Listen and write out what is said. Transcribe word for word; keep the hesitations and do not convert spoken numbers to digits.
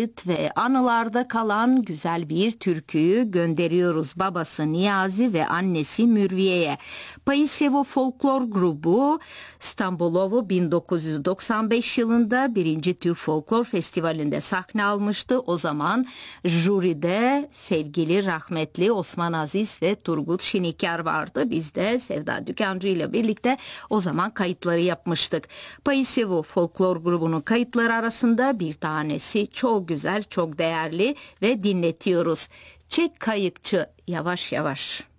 ait ve anılarda kalan güzel bir türküyü gönderiyoruz babası Niyazi ve annesi Mürviye'ye. Paisevo Folklor Grubu Stambulovo bin dokuz yüz doksan beş yılında birinci Türk Folklor Festivali'nde sahne almıştı. O zaman jüride sevgili rahmetli Osman Aziz ve Turgut Şinikar vardı. Biz de Sevda Dükancı ile birlikte o zaman kayıtları yapmıştık. Paisevo Folklor Grubu'nun kayıtları arasında bir tanesi çok güzel, çok değerli ve dinletiyoruz. Çek kayıkçı yavaş yavaş.